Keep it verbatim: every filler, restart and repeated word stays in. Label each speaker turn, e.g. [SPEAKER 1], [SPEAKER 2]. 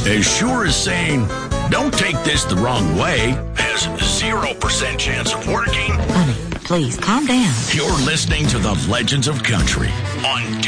[SPEAKER 1] as sure as saying, don't take this the wrong way, has zero percent chance of working.
[SPEAKER 2] Honey, please calm down.
[SPEAKER 1] You're listening to the Legends of Country on